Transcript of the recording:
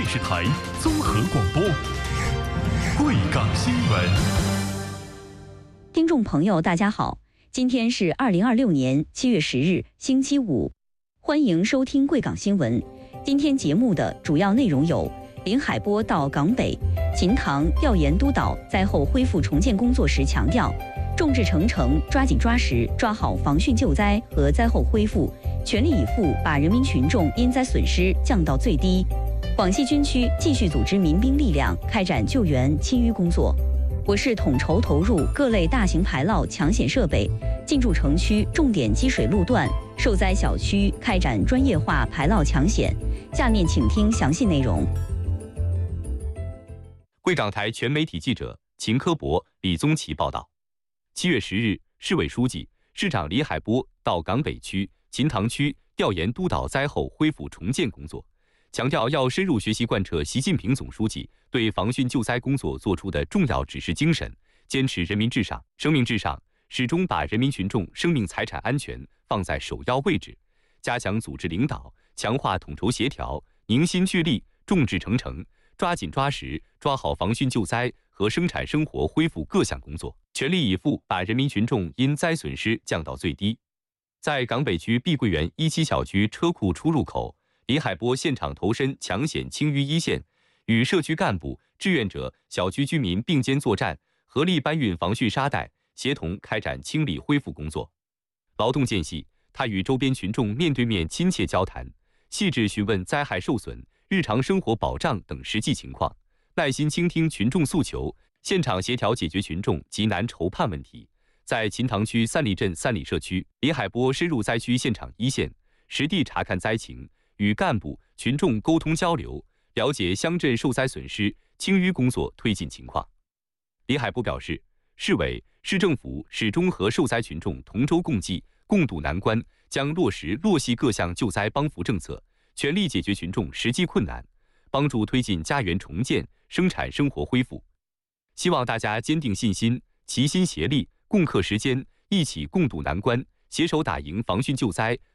视台综合广播，贵港新闻。 听众朋友，大家好，今天是2026年7月10日，星期五，欢迎收听贵港新闻。今天节目的主要内容有：林海波到港北，秦堂调研督导灾后恢复重建工作时强调，众志成城，抓紧抓实，抓好防汛救灾和灾后恢复，全力以赴把人民群众因灾损失降到最低。广西军区继续组织民兵力量开展救援清淤工作。我市统筹投入各类大型排涝抢险设备，进驻城区重点积水路段、受灾小区开展专业化排涝抢险。下面请听详细内容。 贵港台全媒体记者秦科博、李宗奇报道。7月10日，市委书记、市长李海波到港北区、秦堂区调研督导灾后恢复重建工作，强调要深入学习贯彻习近平总书记对防汛救灾工作作出的重要指示精神，坚持人民至上、生命至上，始终把人民群众生命财产安全放在首要位置，加强组织领导，强化统筹协调，凝心聚力，众志成城，抓紧抓实，抓好防汛救灾和生产生活恢复各项工作，全力以赴把人民群众因灾损失降到最低。在港北区碧桂园17小区车库出入口，李海波现场投身抢险清淤一线，与社区干部、志愿者、小区居民并肩作战，合力搬运防汛沙袋，协同开展清理恢复工作。劳动间隙，他与周边群众面对面亲切交谈，细致询问灾害受损、日常生活保障等实际情况，耐心倾听群众诉求，现场协调解决群众急难愁盼问题。在秦堂区三里镇三里社区，李海波深入灾区现场一线，实地查看灾情，与干部、群众沟通交流，了解乡镇受灾损失、清淤工作推进情况。李海波表示，市委、市政府始终和受灾群众同舟共济、共渡难关，将落实落细各项救灾帮扶政策，全力解决群众实际困难，帮助推进家园重建、生产生活恢复。希望大家坚定信心，齐心协力，共克时艰，一起共渡难关，携手打赢防汛救灾